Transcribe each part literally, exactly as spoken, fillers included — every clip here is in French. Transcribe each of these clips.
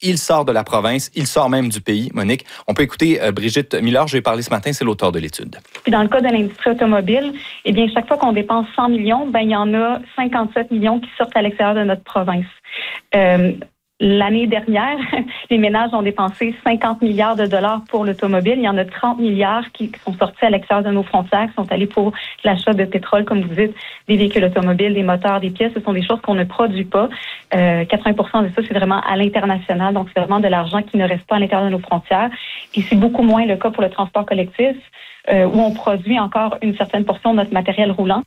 il sort de la province, il sort même du pays. Monique, on peut écouter euh, Brigitte Miller, je vais parler ce matin, c'est l'auteur de l'étude. Puis dans le cas de l'industrie automobile, eh bien, chaque fois qu'on dépense cent millions, ben, il y en a cinquante-sept millions qui sortent à l'extérieur de notre province. Euh, L'année dernière, les ménages ont dépensé cinquante milliards de dollars pour l'automobile. Il y en a trente milliards qui sont sortis à l'extérieur de nos frontières, qui sont allés pour l'achat de pétrole, comme vous dites, des véhicules automobiles, des moteurs, des pièces. Ce sont des choses qu'on ne produit pas. Euh, quatre-vingts pour cent de ça, c'est vraiment à l'international. Donc, c'est vraiment de l'argent qui ne reste pas à l'intérieur de nos frontières. Et c'est beaucoup moins le cas pour le transport collectif, euh, où on produit encore une certaine portion de notre matériel roulant.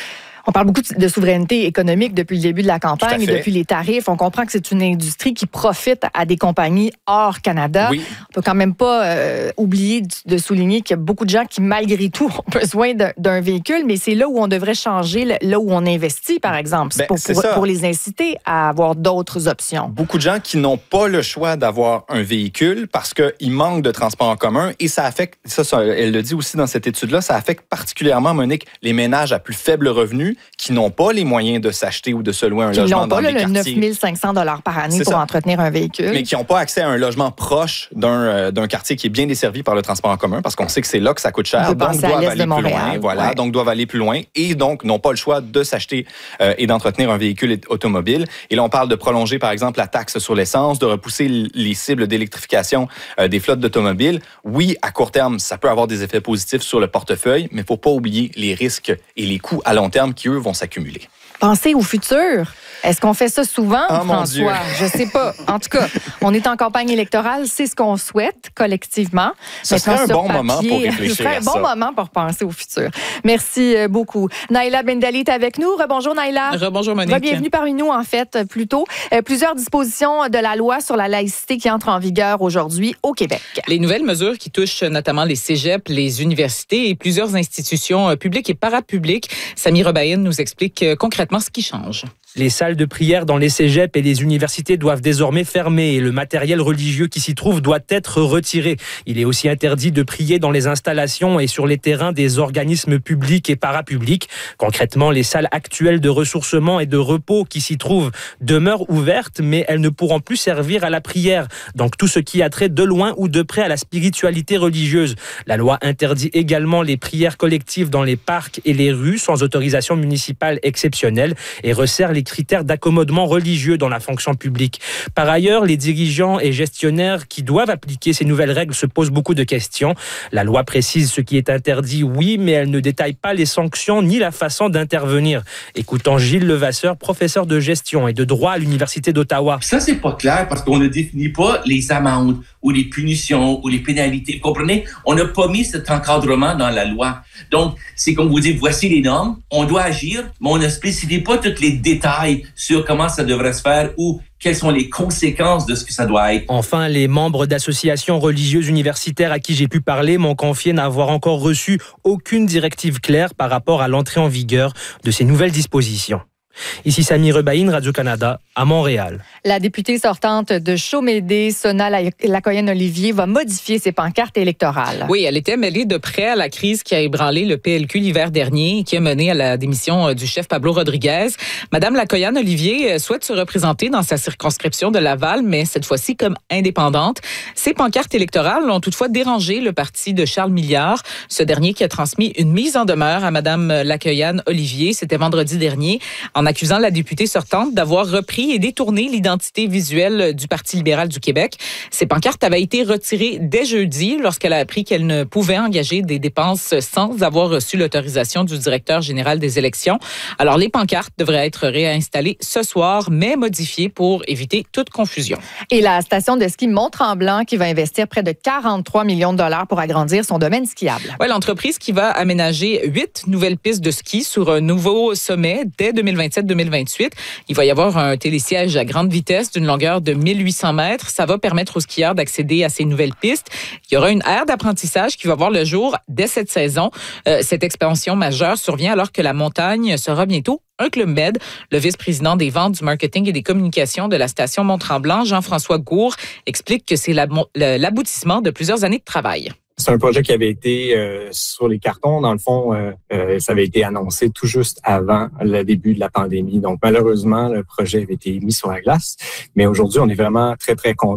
On parle beaucoup de souveraineté économique depuis le début de la campagne et depuis les tarifs. On comprend que c'est une industrie qui profite à des compagnies hors Canada. Oui. On peut quand même pas euh, oublier de souligner qu'il y a beaucoup de gens qui, malgré tout, ont besoin d'un, d'un véhicule, mais c'est là où on devrait changer, là où on investit, par exemple, ben, pour, pour, pour les inciter à avoir d'autres options. Beaucoup de gens qui n'ont pas le choix d'avoir un véhicule parce qu'il manque de transport en commun et ça affecte, ça, ça, elle le dit aussi dans cette étude-là, ça affecte particulièrement, Monique, les ménages à plus faible revenu qui n'ont pas les moyens de s'acheter ou de se louer un qui logement dans pas, les là, quartiers. neuf mille cinq cents dollars par année c'est pour ça. entretenir un véhicule. Mais qui n'ont pas accès à un logement proche d'un, euh, d'un quartier qui est bien desservi par le transport en commun parce qu'on sait que c'est là que ça coûte cher. Donc, doivent aller plus loin. Voilà, ouais. Donc, doivent aller plus loin et donc n'ont pas le choix de s'acheter euh, et d'entretenir un véhicule automobile. Et là, on parle de prolonger, par exemple, la taxe sur l'essence, de repousser les cibles d'électrification euh, des flottes d'automobiles. Oui, à court terme, ça peut avoir des effets positifs sur le portefeuille, mais il ne faut pas oublier les risques et les coûts à long terme qui, eux, vont s'accumuler. Penser au futur. Est-ce qu'on fait ça souvent, oh, François? Je ne sais pas. En tout cas, on est en campagne électorale, c'est ce qu'on souhaite collectivement. Ce serait un bon papier, moment pour réfléchir ce serait un bon ça. moment pour penser au futur. Merci beaucoup. Naïla Bendali est avec nous. Rebonjour Naïla. Rebonjour Monique. Bienvenue parmi nous, en fait, plus tôt. Euh, plusieurs dispositions de la loi sur la laïcité qui entrent en vigueur aujourd'hui au Québec. Les nouvelles mesures qui touchent notamment les cégeps, les universités et plusieurs institutions publiques et parapubliques. Samy Rebaïne nous explique concrètement ce qui change. Les salles de prière dans les cégeps et les universités doivent désormais fermer et le matériel religieux qui s'y trouve doit être retiré. Il est aussi interdit de prier dans les installations et sur les terrains des organismes publics et parapublics. Concrètement, les salles actuelles de ressourcement et de repos qui s'y trouvent demeurent ouvertes, mais elles ne pourront plus servir à la prière. Donc tout ce qui a trait de loin ou de près à la spiritualité religieuse. La loi interdit également les prières collectives dans les parcs et les rues sans autorisation municipale exceptionnelle et resserre les critères d'accommodement religieux dans la fonction publique. Par ailleurs, les dirigeants et gestionnaires qui doivent appliquer ces nouvelles règles se posent beaucoup de questions. La loi précise ce qui est interdit, oui, mais elle ne détaille pas les sanctions ni la façon d'intervenir. Écoutons Gilles Levasseur, professeur de gestion et de droit à l'Université d'Ottawa. Ça, c'est pas clair parce qu'on ne définit pas les amendes ou les punitions ou les pénalités. Vous comprenez? On n'a pas mis cet encadrement dans la loi. Donc, c'est comme vous dites, voici les normes, on doit agir, mais on ne spécifie pas tous les détails sur comment ça devrait se faire ou quelles sont les conséquences de ce que ça doit être. Enfin, les membres d'associations religieuses universitaires à qui j'ai pu parler m'ont confié n'avoir encore reçu aucune directive claire par rapport à l'entrée en vigueur de ces nouvelles dispositions. Ici Samy Rebaïne, Radio-Canada, à Montréal. La députée sortante de Chaumédé, Sona Lacoyenne-Olivier, va modifier ses pancartes électorales. Oui, elle était mêlée de près à la crise qui a ébranlé le P L Q l'hiver dernier et qui a mené à la démission du chef Pablo Rodriguez. Madame Lacoyenne-Olivier souhaite se représenter dans sa circonscription de Laval, mais cette fois-ci comme indépendante. Ces pancartes électorales ont toutefois dérangé le parti de Charles Milliard, ce dernier qui a transmis une mise en demeure à Madame Lacoyenne-Olivier. C'était vendredi dernier, en accusant la députée sortante d'avoir repris et détourné l'identité visuelle du Parti libéral du Québec. Ces pancartes avaient été retirées dès jeudi lorsqu'elle a appris qu'elle ne pouvait engager des dépenses sans avoir reçu l'autorisation du directeur général des élections. Alors, les pancartes devraient être réinstallées ce soir, mais modifiées pour éviter toute confusion. Et la station de ski Mont-Tremblant qui va investir près de quarante-trois millions de dollars pour agrandir son domaine skiable. Oui, l'entreprise qui va aménager huit nouvelles pistes de ski sur un nouveau sommet dès deux mille vingt-sept deux mille vingt-huit. Il va y avoir un télésiège à grande vitesse d'une longueur de mille huit cents mètres. Ça va permettre aux skieurs d'accéder à ces nouvelles pistes. Il y aura une aire d'apprentissage qui va voir le jour dès cette saison. Euh, cette expansion majeure survient alors que la montagne sera bientôt un Club Med. Le vice-président des ventes, du marketing et des communications de la station Mont-Tremblant, Jean-François Gour, explique que c'est l'aboutissement de plusieurs années de travail. C'est un projet qui avait été euh, sur les cartons. Dans le fond, euh, euh, ça avait été annoncé tout juste avant le début de la pandémie. Donc, malheureusement, le projet avait été mis sur la glace. Mais aujourd'hui, on est vraiment très, très contents